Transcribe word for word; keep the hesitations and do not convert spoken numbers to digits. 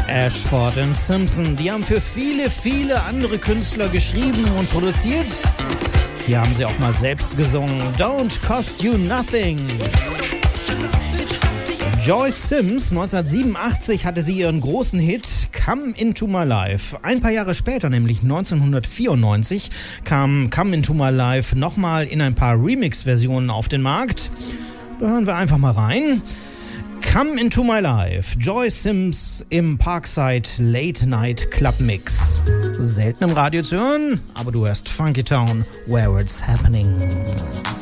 Ashford und Simpson, die haben für viele, viele andere Künstler geschrieben und produziert. Hier haben sie auch mal selbst gesungen. Don't Cost You Nothing. Joyce Sims, neunzehnhundertsiebenundachtzig hatte sie ihren großen Hit Come Into My Life. Ein paar Jahre später, nämlich neunzehnhundertvierundneunzig, kam Come Into My Life nochmal in ein paar Remix-Versionen auf den Markt. Da hören wir einfach mal rein. Come Into My Life, Joyce Sims im Parkside Late Night Club Mix. Selten im Radio zu hören, aber du hörst Funky Town, where it's happening.